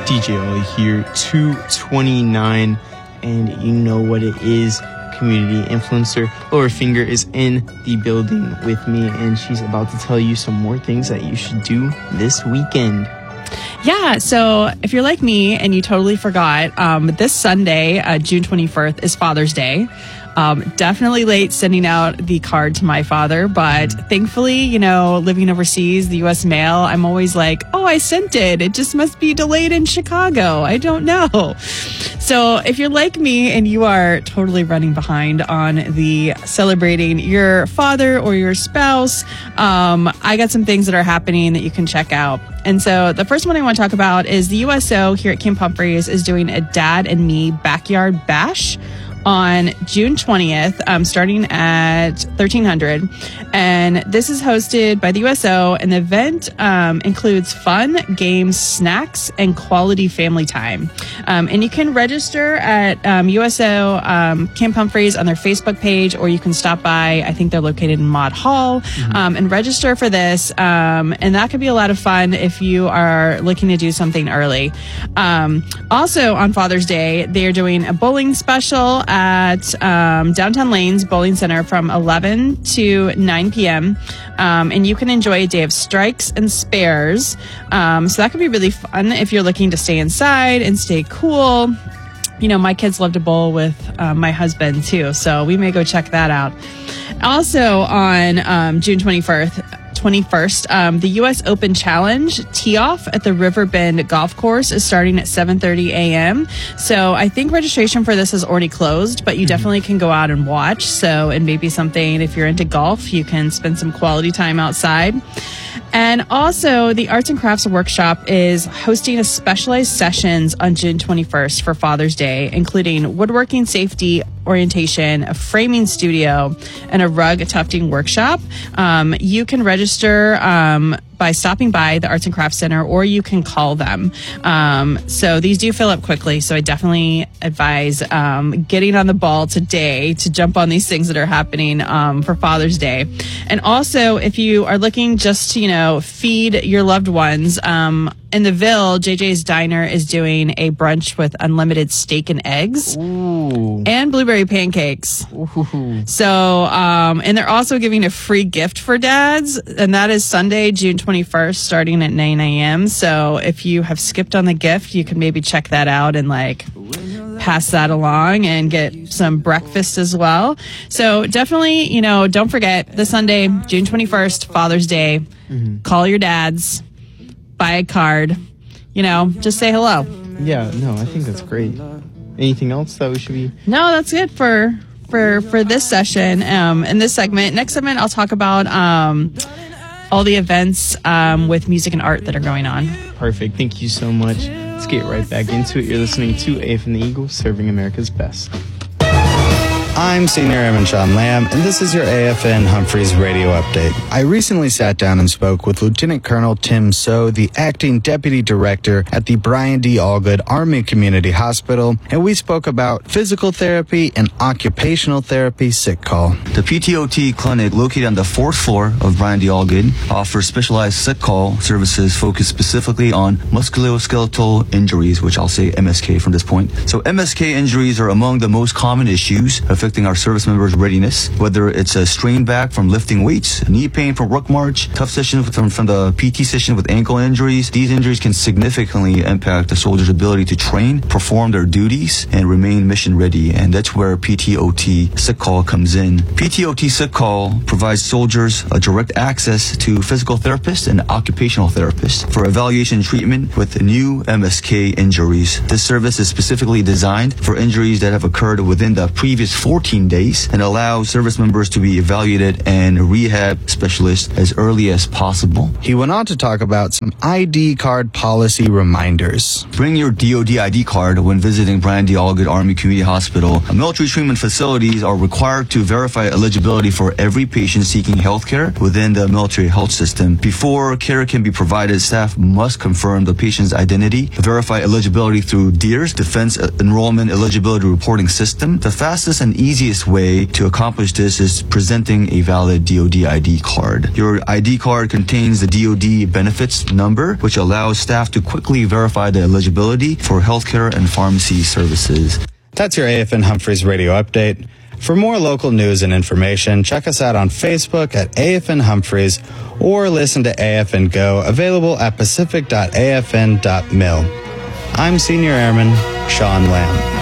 DJ Ollie here, 229, and you know what it is. Community influencer Lower Finger is in the building with me, and she's about to tell you some more things that you should do this weekend. Yeah, so if you're like me and you totally forgot, this Sunday, June 21st, is Father's Day. Definitely late sending out the card to my father, but thankfully, you know, living overseas, the U.S. mail, I'm always like, oh, I sent it. It just must be delayed in Chicago. I don't know. So if you're like me and you are totally running behind on the celebrating your father or your spouse, I got some things that are happening that you can check out. And so the first one I want to talk about is the USO here at Camp Humphreys is doing a Dad and Me Backyard Bash on June 20th, starting at 1300. And this is hosted by the USO, and the event includes fun, games, snacks, and quality family time. And you can register at USO Camp Humphreys on their Facebook page, or you can stop by. I think they're located in Mott Hall, and register for this. And that could be a lot of fun if you are looking to do something early. Also on Father's Day, they are doing a bowling special at Downtown Lanes Bowling Center from 11 to 9 p.m. And you can enjoy a day of strikes and spares. So that could be really fun if you're looking to stay inside and stay cool. You know, my kids love to bowl with my husband too, so we may go check that out. Also on June 21st, the U.S. Open Challenge tee-off at the Riverbend Golf Course is starting at 7:30 a.m. So I think registration for this is already closed, but you definitely can go out and watch. So it may be something, if you're into golf, you can spend some quality time outside. And also, the Arts and Crafts Workshop is hosting a specialized sessions on June 21st for Father's Day, including woodworking safety orientation, a framing studio, and a rug tufting workshop. You can register by stopping by the Arts and Crafts Center, or you can call them. So these do fill up quickly, so I definitely advise getting on the ball today to jump on these things that are happening for Father's Day. And also, if you are looking just to, you know, feed your loved ones, in the Ville, JJ's Diner is doing a brunch with unlimited steak and eggs. Ooh. And blueberry pancakes. Ooh. So, and they're also giving a free gift for dads, and that is Sunday, June 21st, starting at 9 a.m. So if you have skipped on the gift, you can maybe check that out and like pass that along and get some breakfast as well. So definitely, you know, don't forget this Sunday, June 21st, Father's Day. Call your dads. Buy a card, you know, just say hello. Yeah, no, I think that's great. Anything else that we should be? No, that's it for this session. In this segment, next segment, I'll talk about all the events with music and art that are going on. Perfect. Thank you so much. Let's get right back into it. You're listening to AFN the Eagle, serving America's best. I'm Senior Airman Sean Lamb, and this is your AFN Humphreys radio update. I recently sat down and spoke with Lieutenant Colonel Tim So, the acting deputy director at the Brian D. Allgood Army Community Hospital, and we spoke about physical therapy and occupational therapy sick call. The PTOT clinic, located on the 4th floor of Brian D. Allgood, offers specialized sick call services focused specifically on musculoskeletal injuries, which I'll say MSK from this point. So MSK injuries are among the most common issues affecting our service members' readiness, whether it's a strained back from lifting weights, knee pain from ruck march, tough sessions from the PT session with ankle injuries. These injuries can significantly impact the soldier's ability to train, perform their duties, and remain mission ready. And that's where PTOT sick call comes in. PTOT sick call provides soldiers a direct access to physical therapists and occupational therapists for evaluation and treatment with new MSK injuries. This service is specifically designed for injuries that have occurred within the previous 14 days and allows service members to be evaluated and rehab specialists as early as possible. He went on to talk about some ID card policy reminders. Bring your DoD ID card when visiting Brian D. Allgood Army Community Hospital. Military treatment facilities are required to verify eligibility for every patient seeking health care within the military health system. Before care can be provided, staff must confirm the patient's identity, verify eligibility through DEERS, Defense Enrollment Eligibility Reporting System. The fastest and easiest way to accomplish this is presenting a valid DoD ID card. Your ID card contains the DoD benefits number, which allows staff to quickly verify the eligibility for healthcare and pharmacy services. That's your AFN Humphreys radio update. For more local news and information, check us out on Facebook at AFN Humphreys or listen to AFN Go, available at pacific.afn.mil. I'm Senior Airman Sean Lamb.